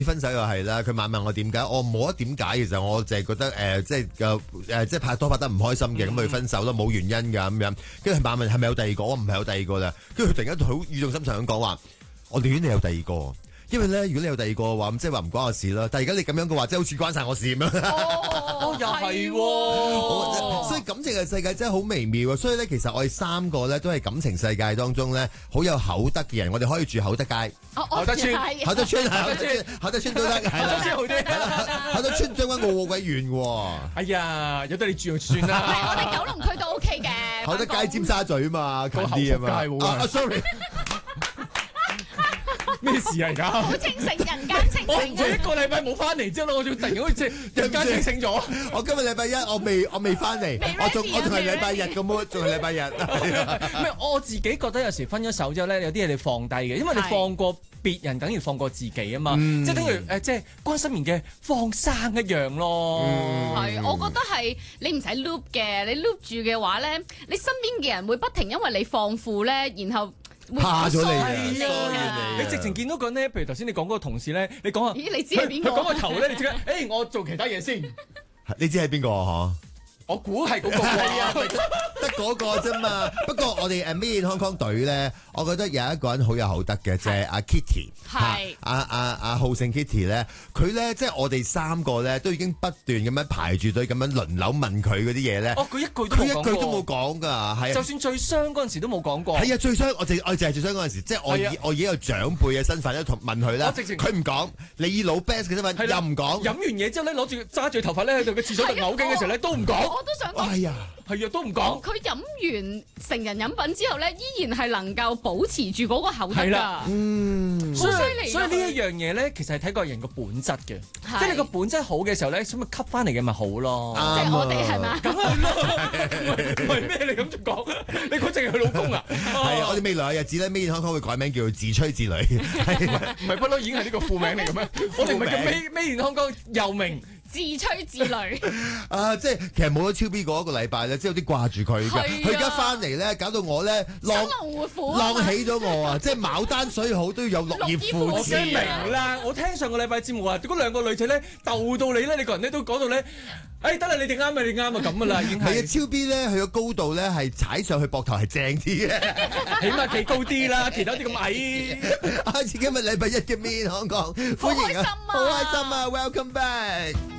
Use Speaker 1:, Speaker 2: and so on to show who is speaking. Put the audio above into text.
Speaker 1: 分手又係啦，佢問問我點解，我冇得點解，其實我淨係覺得即係拍拖拍得唔開心嘅，咁佢分手咯，冇原因㗎咁樣。跟住佢問係咪有第二個，我唔係有第二個啦。跟住佢突然間好語重心長咁講話，我寧願你有第二個。因為咧，如果你有第二個嘅話，咁即係話唔關我事啦。但係而家你咁樣嘅話，即係好似關晒我事咁樣。
Speaker 2: 又係喎，
Speaker 1: 所以感情嘅世界真係好微妙啊！所以咧，其實我哋三個咧都係感情世界當中咧好有口德嘅人，我哋可以住口德街、
Speaker 2: 口德村、
Speaker 1: 口德村、口德村都得，係啦，口德村將軍澳好鬼遠喎。
Speaker 2: 哎呀，有得你住就算啦。
Speaker 3: 我哋九龍區都 OK 嘅。
Speaker 1: 口德街尖沙咀嘛，近啲啊嘛。sorry。
Speaker 2: 咩事啊而家？
Speaker 3: 好清醒，人間清醒。
Speaker 2: 我一個禮拜冇翻嚟之後咧，我就突然間好似人間清醒咗。
Speaker 1: 我今日禮拜一我未翻嚟，我仲係禮拜日嘅 mood，仲係禮拜日。
Speaker 2: 咩？我自己覺得有時分咗手之後咧，有啲嘢你放低嘅，因為你放過別人，等於放過自己啊嘛。即係等於即係關心妍嘅放生一樣咯。
Speaker 3: 係，我覺得係你唔使 loop 嘅，你 loop 住嘅話咧，你身邊嘅人會不停因為你放負咧，然後。
Speaker 1: 怕咗你
Speaker 2: 你直情見到個咧，譬如頭先你講嗰個同事咧，你講下，
Speaker 3: 咦？你知係邊個？
Speaker 2: 佢講個頭咧，你即刻，我做其他嘢先。
Speaker 1: 你知係邊個嗬？
Speaker 2: 我估係嗰個
Speaker 1: 係啊，得嗰個啫嘛。不過我哋Made in Hong Kong隊咧，我覺得有一個人好有口德嘅，就係阿 Kitty，
Speaker 3: 係
Speaker 1: 阿浩勝 Kitty 咧，佢咧即係我哋三個咧都已經不斷咁樣排住隊咁樣輪流問佢嗰啲嘢咧。
Speaker 2: 佢一句都冇
Speaker 1: 講㗎，係。就
Speaker 2: 算最傷嗰陣時都冇講過。
Speaker 1: 係啊，最傷我淨係最傷嗰陣時，即係我已經有長輩嘅身份咧，同問佢啦。佢唔講，你以老 best 嘅身份又唔講。
Speaker 2: 飲完嘢之後咧，揸住頭髮咧喺度嘅廁所度嘔緊嘅時候咧，都唔講。
Speaker 3: 我都想講。
Speaker 1: 係啊，
Speaker 2: 都唔講。
Speaker 3: 佢飲完成人飲品之後咧，依然係能夠保持住嗰個口德㗎。
Speaker 2: 所以呢一樣嘢咧，其實係睇個人個本質嘅。即係你個本質好嘅時候咧，咁咪吸翻嚟嘅咪好咯。
Speaker 3: 即係我哋係嘛？
Speaker 2: 梗係咯，唔係咩？你咁講，你估淨係佢老公啊？
Speaker 1: 係啊，我哋未來嘅日子咧，Made in Hong Kong會改名叫做自吹自擂。
Speaker 2: 唔係不嬲已經係呢個副名嚟嘅咩？我哋唔係叫 Made in Hong Kong 又名。
Speaker 3: 自吹自擂
Speaker 1: 即係其實冇咗超 B 嗰一個禮拜咧，即係有啲掛住佢㗎。佢而家翻嚟咧，搞到我咧
Speaker 3: 生龍活虎
Speaker 1: 浪起咗我啊！即係牡丹水好都要有綠葉扶持。
Speaker 2: 我明啦，我聽上個禮拜節目啊，嗰兩個女仔咧鬥到你咧，你個人咧都講到咧，得啦，你哋啱啊，你啱啊咁噶啦，已經係。係啊，
Speaker 1: 超 B 咧，佢個高度咧係踩上去膊頭係正啲嘅，
Speaker 2: 起碼企高啲啦，其他啲咁矮。
Speaker 1: 開始今日禮拜一嘅Made in Hong Kong，歡迎啊，好開心啊 ，Welcome back。